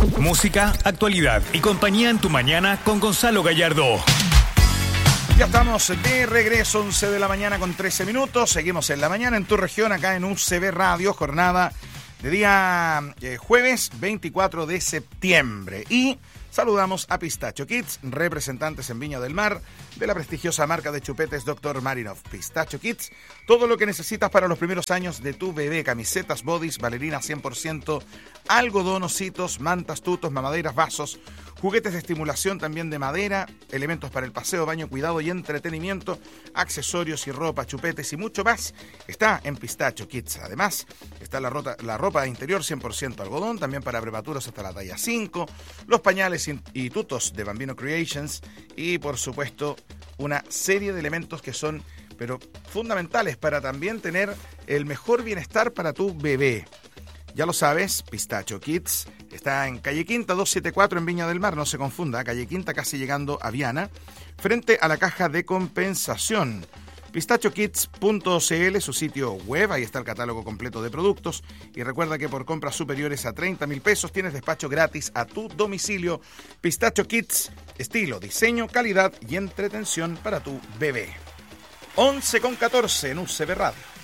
Música, actualidad y compañía en tu mañana con Gonzalo Gallardo. Ya estamos de regreso, 11 de la mañana con 13 minutos. Seguimos en la mañana en tu región, acá en UCB Radio, jornada de día jueves 24 de septiembre. Y saludamos a Pistacho Kids, representantes en Viña del Mar de la prestigiosa marca de chupetes Dr. Marinov. Pistacho Kids, todo lo que necesitas para los primeros años de tu bebé: camisetas, bodys, bailarinas 100%, algodón, ositos, mantas, tutos, mamaderas, vasos, juguetes de estimulación también de madera, elementos para el paseo, baño, cuidado y entretenimiento, accesorios y ropa, chupetes y mucho más. Está en Pistacho Kids. Además, está la ropa interior 100% algodón, también para prematuros hasta la talla 5, los pañales y tutos de Bambino Creations y, por supuesto, una serie de elementos que son pero fundamentales para también tener el mejor bienestar para tu bebé. Ya lo sabes, Pistacho Kids está en Calle Quinta 274 en Viña del Mar, no se confunda, Calle Quinta casi llegando a Viana, frente a la caja de compensación. pistachokids.cl, su sitio web, ahí está el catálogo completo de productos. Y recuerda que por compras superiores a 30,000 pesos tienes despacho gratis a tu domicilio. Pistacho Kids, estilo, diseño, calidad y entretención para tu bebé. 11:14 en UCB Radio.